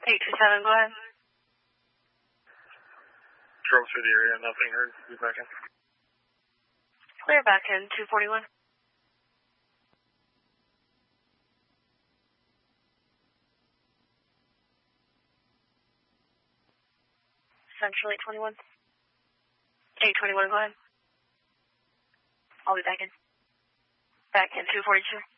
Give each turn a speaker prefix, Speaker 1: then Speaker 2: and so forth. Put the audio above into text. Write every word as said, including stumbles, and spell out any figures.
Speaker 1: eight two seven, go ahead.
Speaker 2: Drove through the area, nothing heard. Be back in.
Speaker 1: Clear back in, two forty-one. Central eight twenty-one. eight twenty-one, go ahead. I'll be back in. Back in, two forty-two.